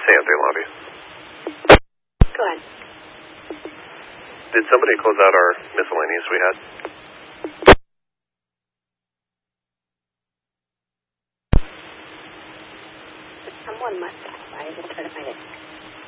San Jose lobby. Go ahead. Did somebody close out our miscellaneous we had? Someone must have. I will try to find it.